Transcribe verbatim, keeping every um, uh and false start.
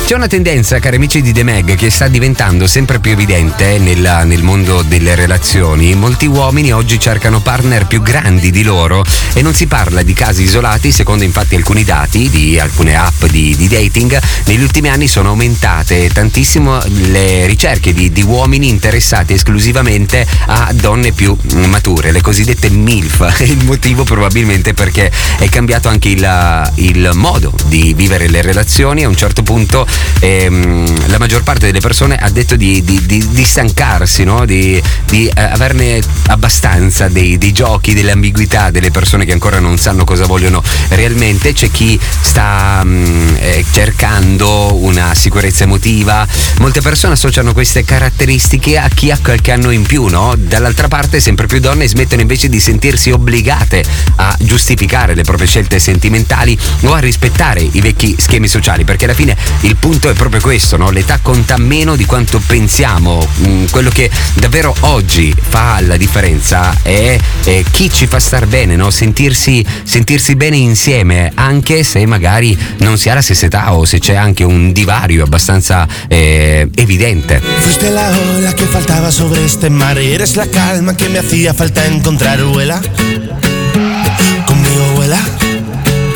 C'è una tendenza, cari amici di The Mag, che sta diventando sempre più evidente nel, nel mondo delle relazioni. Molti uomini oggi cercano partner più grandi di loro e non si parla di casi isolati. Secondo infatti alcuni dati di alcune app di, di dating, negli ultimi anni sono aumentate tantissimo le ricerche di, di uomini interessati esclusivamente a donne più mature, le cosiddette MILF. Il motivo probabilmente perché è cambiato anche il, il modo di vivere le relazioni. A un certo punto ehm, la maggior parte delle persone ha detto di, di, di, di stancarsi, no? di, di eh, averne abbastanza dei, dei giochi, delle ambiguità, delle persone che ancora non sanno cosa vogliono realmente. C'è chi sta mh, eh, cercando una sicurezza emotiva. Molte persone associano queste caratteristiche a chi ha qualche anno in più, no? Dall'altra parte sempre più donne smettono invece di sentirsi obbligate a giustificare le proprie scelte sentimentali o a rispettare i vecchi schemi sociali, perché alla fine il punto è proprio questo, no? L'età conta meno di quanto pensiamo. Mm, quello che davvero oggi fa la differenza è, è chi ci fa star bene, no? Sentirsi, sentirsi bene insieme, anche se magari non si ha la stessa età o se c'è anche un divario abbastanza eh, evidente. Fuiste la ola que faltaba sobre este mar, eres la calma que me hacía falta encontrar, vuela.